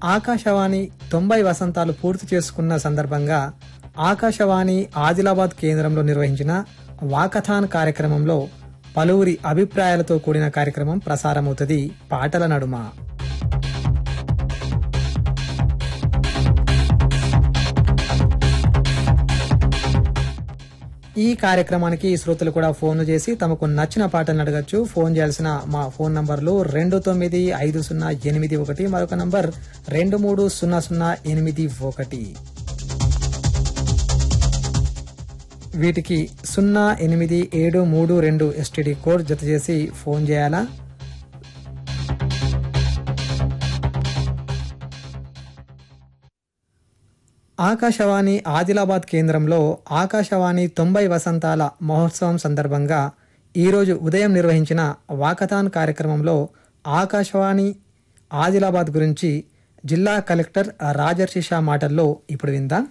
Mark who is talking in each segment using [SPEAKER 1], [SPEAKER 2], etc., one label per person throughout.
[SPEAKER 1] ఆకాశవాణి 90 వసంతాలు పూర్తి చేసుకున్న సందర్భంగా ఆకాశవాణి ఆదిలాబాద్ కేంద్రంలో నిర్వహించిన వాకథాన్ కార్యక్రమంలో పలువురి అభిప్రాయాలతో కూడిన కార్యక్రమం ప్రసారమవుతుంది పాటల నడుమ. ఈ కార్యక్రమానికి శ్రోతలు కూడా ఫోన్ చేసి తమకు నచ్చిన పాటలను అడగచ్చు. ఫోన్ చేయాల్సిన మా ఫోన్ నంబర్లు 295081, మరొక నంబర్ 230081. వీటికి 08732 STD కోడ్ జత చేసి ఫోన్ చేయాలా. ఆకాశవాణి ఆదిలాబాద్ కేంద్రంలో ఆకాశవాణి 90 వసంతాల మహోత్సవం సందర్భంగా ఈరోజు ఉదయం నిర్వహించిన వాకథాన్ కార్యక్రమంలో ఆకాశవాణి ఆదిలాబాద్ గురించి జిల్లా కలెక్టర్ రాజర్షి షా మాటల్లో ఇప్పుడు విందాం.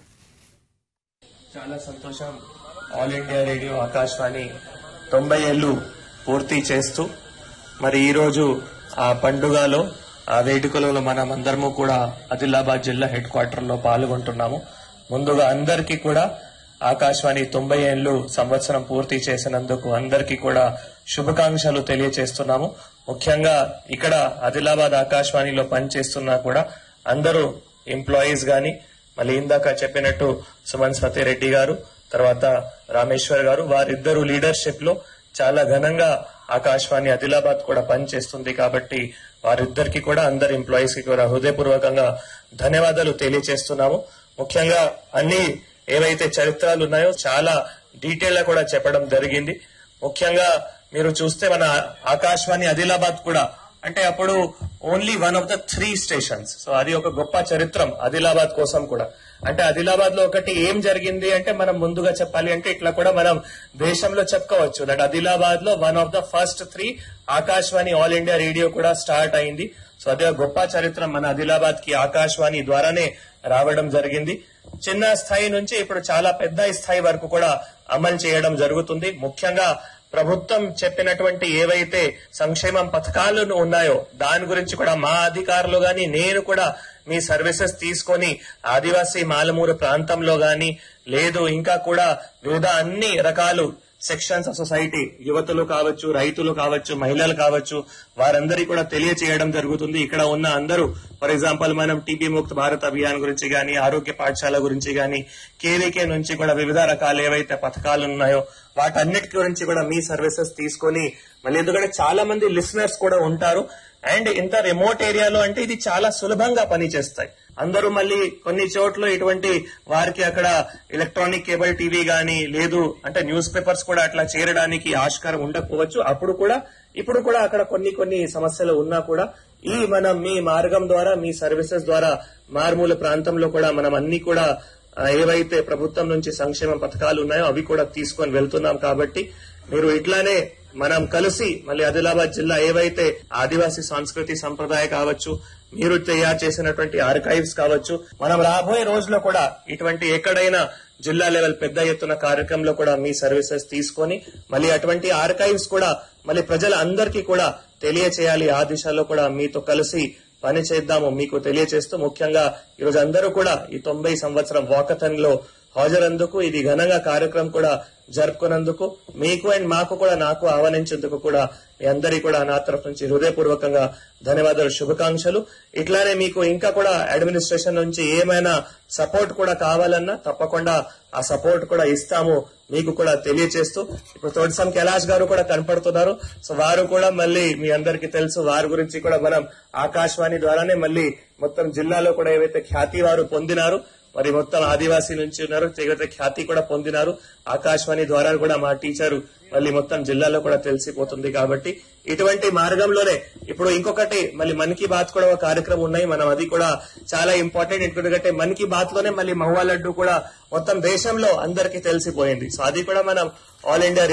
[SPEAKER 2] చాలా సంతోషం. ఆల్ ఇండియా రేడియో ఆకాశవాణి 90 ఏళ్లు పూర్తి చేస్తూ మరి ఈరోజు ఆ పండుగలో ఆ వేడుకలలో మనం అందరము కూడా ఆదిలాబాద్ జిల్లా హెడ్ క్వార్టర్ లో పాల్గొంటున్నాము. ముందుగా అందరికీ కూడా ఆకాశవాణి 90 ఏళ్లు సంవత్సరం పూర్తి చేసినందుకు అందరికీ కూడా శుభాకాంక్షలు తెలియజేస్తున్నాము. ముఖ్యంగా ఇక్కడ ఆదిలాబాద్ ఆకాశవాణిలో పనిచేస్తున్నా కూడా అందరూ ఎంప్లాయీస్ గాని, మళ్ళీ ఇందాక చెప్పినట్టు సుమన్ సత్యరెడ్డి గారు, తర్వాత రామేశ్వర్ గారు, వారిద్దరు లీడర్షిప్ లో చాలా ఘనంగా ఆకాశవాణి ఆదిలాబాద్ కూడా పనిచేస్తుంది. కాబట్టి వారిద్దరికి కూడా అందరి ఎంప్లాయీస్ కి కూడా హృదయపూర్వకంగా ధన్యవాదాలు తెలియజేస్తున్నాము. ముఖ్యంగా అన్ని ఏవైతే చరిత్రలు ఉన్నాయో చాలా డీటెయిల్ గా కూడా చెప్పడం జరిగింది. ముఖ్యంగా మీరు చూస్తే మన ఆకాశవాణి ఆదిలాబాద్ కూడా అంటే అప్పుడు only 1 of the 3 stations. So అది ఒక గొప్ప చరిత్రం ఆదిలాబాద్ కోసం కూడా. అంటే ఆదిలాబాద్ లో ఒకటి ఏం జరిగింది అంటే మనం ముందుగా చెప్పాలి అంటే ఇట్లా కూడా మనం దేశంలో చెప్పుకోవచ్చు దట్ ఆదిలాబాద్ లో 1 of the first 3 Akashvani all India radio కూడా స్టార్ట్ అయింది. సో అదే గొప్ప చరిత్ర మన ఆదిలాబాద్ కి ఆకాశవాణి ద్వారానే రావడం జరిగింది. చిన్న స్థాయి నుంచి ఇప్పుడు చాలా పెద్ద స్థాయి వరకు కూడా అమలు చేయడం జరుగుతుంది. ముఖ్యంగా ప్రభుత్వం చెప్పినటువంటి ఏవైతే సంక్షేమం పథకాలు ఉన్నాయో దాని గురించి కూడా మా అధికారులు గాని నేను కూడా మీ సర్వీసెస్ తీసుకొని ఆదివాసీ మాలమూరు ప్రాంతంలో గాని లేదు ఇంకా కూడా వివిధ అన్ని రకాలు సెక్షన్స్ ఆఫ్ సొసైటీ, యువతులు కావచ్చు, రైతులు కావచ్చు, మహిళలు కావచ్చు, వారందరికీ కూడా తెలియచేయడం జరుగుతుంది. ఇక్కడ ఉన్న అందరూ ఫర్ ఎగ్జాంపుల్ మనం టీబీ ముక్త భారత్ అభియాన్ గురించి గాని, ఆరోగ్య పాఠశాల గురించి గాని, కేవీకే నుంచి కూడా వివిధ రకాలు ఏవైతే పథకాలు ఉన్నాయో వాటన్నిటి గురించి కూడా మీ సర్వీసెస్ తీసుకొని మళ్ళీ ఎందుకంటే చాలా మంది లిసనర్స్ కూడా ఉంటారు అండ్ ఇంత రిమోట్ ఏరియాలో అంటే ఇది చాలా సులభంగా పనిచేస్తాయి. అందరూ మళ్ళీ కొన్ని చోట్ల ఇటువంటి వారికి అక్కడ ఎలక్ట్రానిక్ కేబుల్ టీవీ గానీ లేదు అంటే న్యూస్ పేపర్స్ కూడా అట్లా చేరడానికి ఆస్కారం ఉండకపోవచ్చు. ఇప్పుడు కూడా అక్కడ కొన్ని సమస్యలు ఉన్నా కూడా మనం మీ మార్గం ద్వారా మీ సర్వీసెస్ ద్వారా మారుమూల ప్రాంతంలో కూడా మనం అన్ని కూడా ఏవైతే ప్రభుత్వం నుంచి సంక్షేమ పథకాలు ఉన్నాయో అవి కూడా తీసుకొని వెళ్తున్నాం. కాబట్టి మీరు ఇట్లానే మనం కలిసి మళ్ళీ ఆదిలాబాద్ జిల్లా ఏవైతే ఆదివాసీ సంస్కృతి సంప్రదాయ కావచ్చు, మీరు తయారు చేసినటువంటి ఆర్కైవ్స్ కావచ్చు, మనం రాబోయే రోజుల్లో కూడా ఇటువంటి ఎక్కడైనా జిల్లా లెవెల్ పెద్ద ఎత్తున కార్యక్రమంలో కూడా మీ సర్వీసెస్ తీసుకొని మళ్ళీ అటువంటి ఆర్కైవ్స్ కూడా మళ్ళీ ప్రజలందరికీ కూడా తెలియచేయాలి. ఆ దిశలో కూడా మీతో కలిసి పని చేద్దాము మీకు తెలియచేస్తూ ముఖ్యంగా ఈరోజు అందరూ కూడా ఈ 90 సంవత్సరం వాకథాన్ లో హాజరందుకు ఇది ఘనంగా కార్యక్రమం కూడా జరుపుకున్నందుకు మీకు అండ్ మాకు కూడా నాకు ఆహ్వానించేందుకు కూడా మీ అందరికీ కూడా నా తరఫు నుంచి హృదయపూర్వకంగా ధన్యవాదాలు, శుభాకాంక్షలు. ఇట్లానే మీకు ఇంకా కూడా అడ్మినిస్ట్రేషన్ నుంచి ఏమైనా సపోర్ట్ కూడా కావాలన్నా తప్పకుండా ఆ సపోర్ట్ కూడా ఇస్తాము మీకు కూడా తెలియచేస్తూ ఇప్పుడు తోటసం కైలాష్ గారు కూడా కనపడుతున్నారు. సో వారు కూడా మళ్ళీ మీ అందరికీ తెలుసు, వారి గురించి కూడా మనం ఆకాశవాణి ద్వారానే మళ్ళీ మొత్తం జిల్లాలో కూడా ఏవైతే ఖ్యాతి వారు పొందినారు మరి మొత్తం ఆదివాసీ నుంచి ఉన్నారు తెగతే ఖ్యాతి కూడా పొందినారు. ఆకాశవాణి ద్వారా కూడా మా టీచరు మళ్ళీ మొత్తం జిల్లాలో కూడా తెలిసిపోతుంది. కాబట్టి ఇటువంటి మార్గంలోనే ఇప్పుడు ఇంకొకటి మళ్ళీ మన్ కీ బాత్ కూడా ఒక కార్యక్రమం ఉన్నాయి. మనం అది కూడా చాలా ఇంపార్టెంట్. ఎందుకంటే మన్ కీ బాత్ లోనే మళ్ళీ మహువా లడ్డు కూడా మొత్తం దేశంలో అందరికీ తెలిసిపోయింది. సో అది కూడా మనం ఆల్ ఇండియా